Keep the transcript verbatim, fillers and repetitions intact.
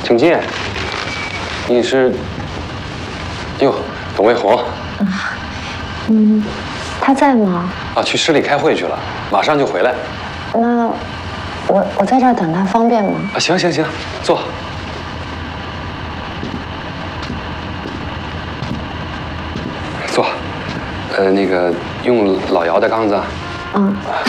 郑介，你是？哟，董卫红。 嗯，他在吗？ 啊，去市里开会去了，马上就回来。 那我我在这儿等他方便吗？ 啊，行行行，坐。坐。呃，那个用老姚的缸子。 嗯。